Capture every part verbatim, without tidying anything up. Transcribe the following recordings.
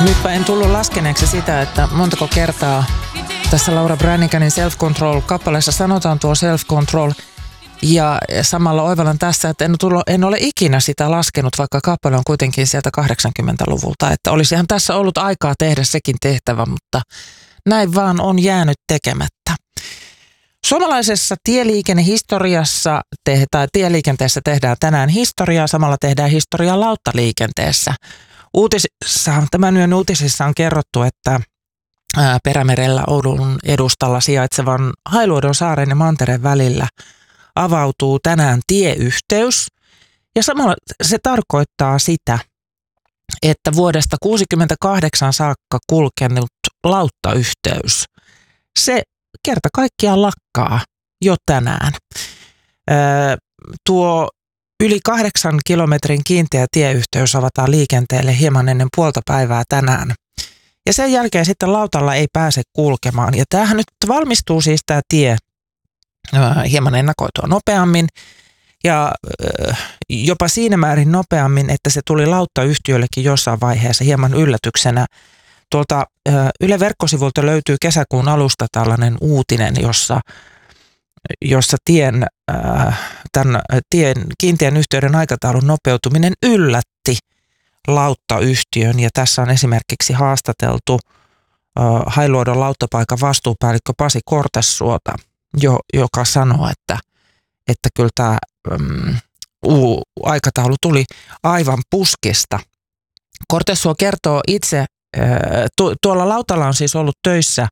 Nytpä en tullut laskeneeksi sitä, että montako kertaa tässä Laura Braniganin Self-Control-kappaleessa sanotaan tuo self-control. Ja samalla oivallan tässä, että en, tullut, en ole ikinä sitä laskenut, vaikka kappale on kuitenkin sieltä kahdeksankymmentäluvulta. Että olisihan tässä ollut aikaa tehdä sekin tehtävä, mutta näin vaan on jäänyt tekemättä. Suomalaisessa tieliikennehistoriassa te, tai tieliikenteessä tehdään tänään historiaa, samalla tehdään historiaa lauttaliikenteessä. Uutisissa, tämän yön uutisissa on kerrottu, että Perämerellä Oulun edustalla sijaitsevan Hailuodon saaren ja mantereen välillä avautuu tänään tieyhteys. Ja samalla se tarkoittaa sitä, että vuodesta tuhatyhdeksänsataakuusikymmentäkahdeksan saakka kulkenut lauttayhteys, se kerta kaikkiaan lakkaa jo tänään. Öö, tuo yli kahdeksan kilometrin kiinteä tieyhteys avataan liikenteelle hieman ennen puolta päivää tänään. Ja sen jälkeen sitten lautalla ei pääse kulkemaan. Ja tämähän nyt valmistuu siis tämä tie öö, hieman ennakoitua nopeammin. Ja öö, jopa siinä määrin nopeammin, että se tuli lauttayhtiöllekin jossain vaiheessa hieman yllätyksenä. Tuolta Yle verkkosivulta löytyy kesäkuun alusta tällainen uutinen, jossa, jossa tien, tämän tien, kiinteän yhteyden aikataulun nopeutuminen yllätti lauttayhtiön. Ja tässä on esimerkiksi haastateltu Hailuodon lauttapaikan vastuupäällikkö Pasi Kortesuota, jo, joka sanoo, että, että kyllä tämä um, uu, aikataulu tuli aivan puskista. Kortesuo kertoo itse, tuolla lautalla on siis ollut töissä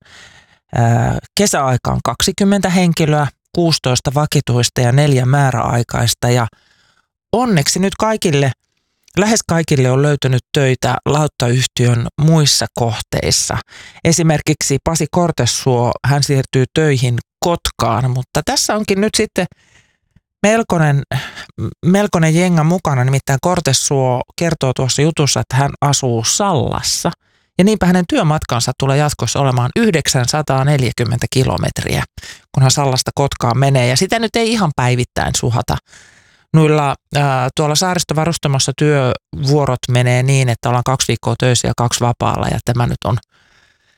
kesäaikaan kaksikymmentä henkilöä, kuusitoista vakituista ja neljä määräaikaista. Ja onneksi nyt kaikille, lähes kaikille on löytynyt töitä lauttayhtiön muissa kohteissa. Esimerkiksi Pasi Kortesuo, hän siirtyy töihin Kotkaan, mutta tässä onkin nyt sitten melkoinen, melkoinen jenga mukana. Nimittäin Kortesuo kertoo tuossa jutussa, että hän asuu Sallassa. Ja niinpä hänen työmatkansa tulee jatkossa olemaan yhdeksänsataaneljäkymmentä kilometriä, kun hän Sallasta Kotkaan menee. Ja sitä nyt ei ihan päivittäin suhata. Noilla, ää, tuolla saaristovarustamossa työvuorot menee niin, että ollaan kaksi viikkoa töissä ja kaksi vapaalla. Ja tämä nyt on